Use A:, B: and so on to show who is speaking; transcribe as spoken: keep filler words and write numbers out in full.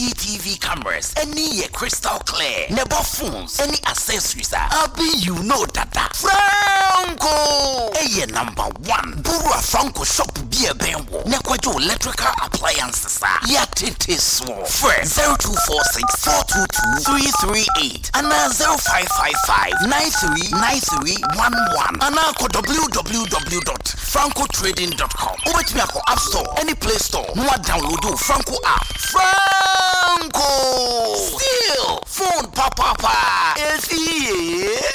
A: C T V cameras, any ye crystal clear. Never phones, any accessories. Abi you know that that Franco. Eye number one. Burua Franco shop be a benwo. Nekwajo electrical appliances. Yatete so. First zero two four six four two two three three eight and zero five five five nine three nine three one one. And now w w w dot franco trading dot com. Over to me App Store, any Play Store. No download the Franco app. Franco. Still phone papa pa. Is he?